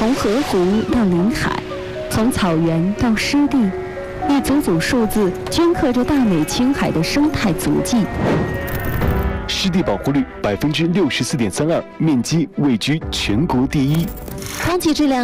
从河湖到临海，从草原到湿地，一组组数字镌刻着大美青海的生态足迹。 湿地保护率64.32%，面积位居全国第一。 空气质量